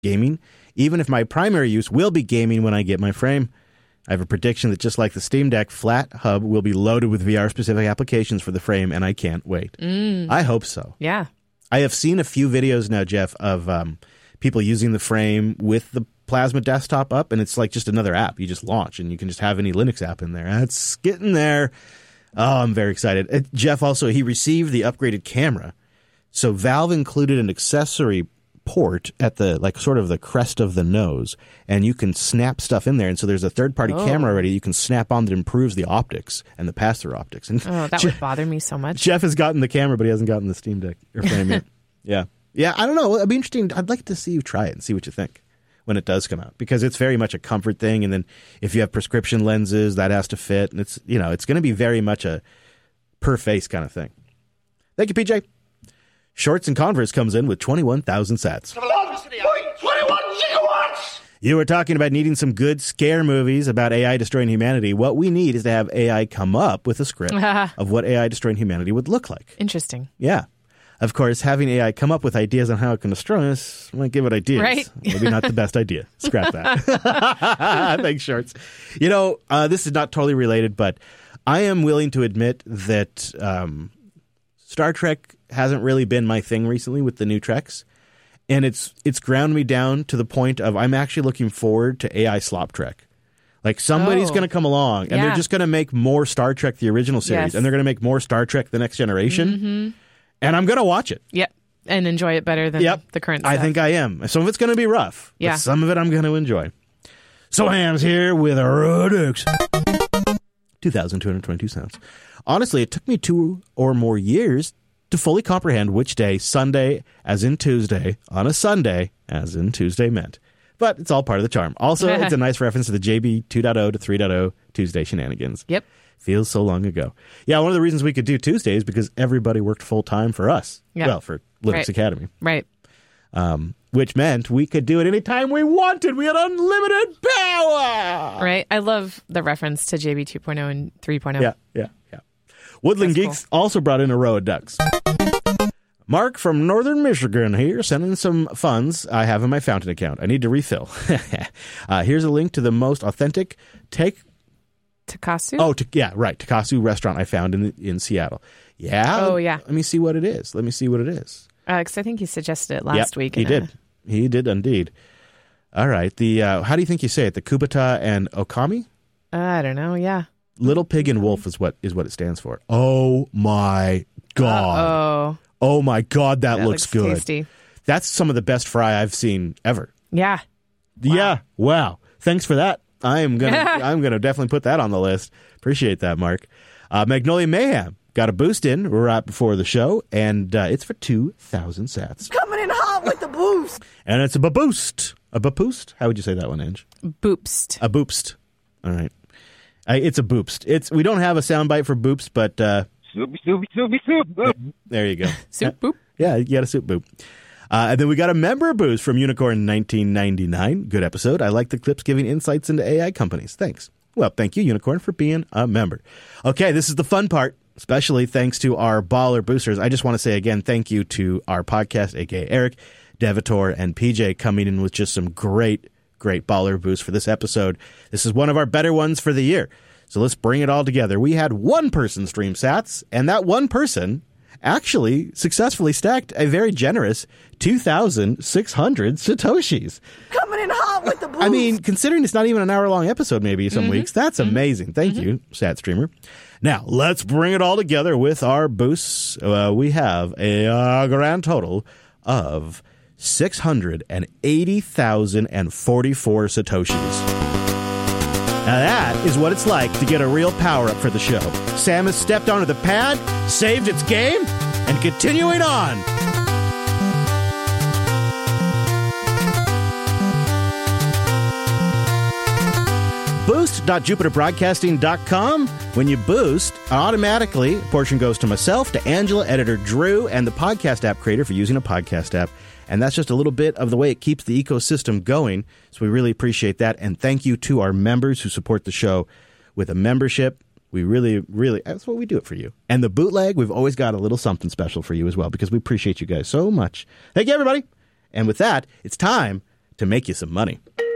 gaming, even if my primary use will be gaming when I get my frame. I have a prediction that just like the Steam Deck, Flat Hub will be loaded with VR-specific applications for the frame, and I can't wait. I hope so. Yeah. I have seen a few videos now, Jeff, of people using the frame with the Plasma desktop up, and it's like just another app. You just launch, and you can just have any Linux app in there. That's getting there. Oh, I'm very excited. Jeff, also, he received the upgraded camera. So Valve included an accessory port at the sort of the crest of the nose, and you can snap stuff in there. And so there's a third-party camera already you can snap on that improves the optics and the pass-through optics. And that would bother me so much. Jeff has gotten the camera, but he hasn't gotten the Steam Deck or frame yet. Yeah. I don't know. It'd be interesting. I'd like to see you try it and see what you think when it does come out, because it's very much a comfort thing. And then if you have prescription lenses, that has to fit, and it's going to be very much a per face kind of thing. Thank you, PJ. Shorts and Converse comes in with 21,000 sats. 21 gigawatts! You were talking about needing some good scare movies about AI destroying humanity. What we need is to have AI come up with a script of what AI destroying humanity would look like. Interesting. Yeah. Of course, having AI come up with ideas on how it can destroy us might give it ideas. Right. Maybe not the best idea. Scrap that. Thanks, Shorts. This is not totally related, but I am willing to admit that Star Trek hasn't really been my thing recently with the new Treks. And it's ground me down to the point of I'm actually looking forward to AI Slop Trek. Like somebody's going to come along and they're just going to make more Star Trek, the original series, and they're going to make more Star Trek, The Next Generation. And I'm going to watch it. Yep. And enjoy it better than the current stuff. I think I am. Some of it's going to be rough. But some of it I'm going to enjoy. So Ham's here with a Rodux. 2,222 sounds. Honestly, it took me 2 or more years to fully comprehend which day Sunday, as in Tuesday, on a Sunday, as in Tuesday, meant. But it's all part of the charm. Also, it's a nice reference to the JB 2.0 to 3.0 Tuesday shenanigans. Yep. Feels so long ago. Yeah, one of the reasons we could do Tuesday is because everybody worked full-time for us. Yep. Well, for Linux Academy. Right. Which meant we could do it anytime we wanted. We had unlimited power. Right. I love the reference to JB 2.0 and 3.0. Yeah. Woodland That's Geeks also brought in a row of ducks. Mark from Northern Michigan here, sending some funds I have in my Fountain account. I need to refill. Here's a link to the most authentic Takasu? Oh, Takasu restaurant I found in Seattle. Yeah? Oh, yeah. Let me see what it is. Because I think he suggested it last week. He did. He did indeed. All right. How do you think you say it? The Kubota and Okami? I don't know. Yeah. Little Pig and Wolf is what it stands for. Oh my God. Oh my God, that looks good. Tasty. That's some of the best fry I've seen ever. Yeah. Yeah. Wow. Thanks for that. I'm gonna definitely put that on the list. Appreciate that, Mark. Magnolia Mayhem got a boost in right before the show, and it's for 2,000 sats. Coming in hot with the boost. And it's a baboost. A baboost? How would you say that one, Ange? Boopst. A boopst. All right. It's a boopst. We don't have a soundbite for boops, but Soupy, soup. there you go. Soup boop? Yeah, you got a soup boop. And then we got a member boost from Unicorn 1999. Good episode. I like the clips giving insights into AI companies. Thanks. Well, thank you, Unicorn, for being a member. Okay, this is the fun part, especially thanks to our baller boosters. I just want to say again, thank you to our podcast, aka Eric, Devator, and PJ coming in with just some great baller boosts for this episode. This is one of our better ones for the year. So let's bring it all together. We had one person stream sats, and that one person actually successfully stacked a very generous 2,600 Satoshis. Coming in hot with the boost. I mean, considering it's not even an hour-long episode maybe some weeks, that's amazing. Thank you, Sat Streamer. Now, let's bring it all together with our boosts. We have a grand total of 680,044 Satoshis. Now that is what it's like to get a real power-up for the show. Sam has stepped onto the pad, saved its game, and continuing on. Boost.jupiterbroadcasting.com. When you boost, automatically a portion goes to myself, to Angela, editor Drew, and the podcast app creator for using a podcast app. And that's just a little bit of the way it keeps the ecosystem going. So we really appreciate that. And thank you to our members who support the show with a membership. We really, that's what we do it for you. And the bootleg, we've always got a little something special for you as well, because we appreciate you guys so much. Thank you, everybody. And with that, it's time to make you some money.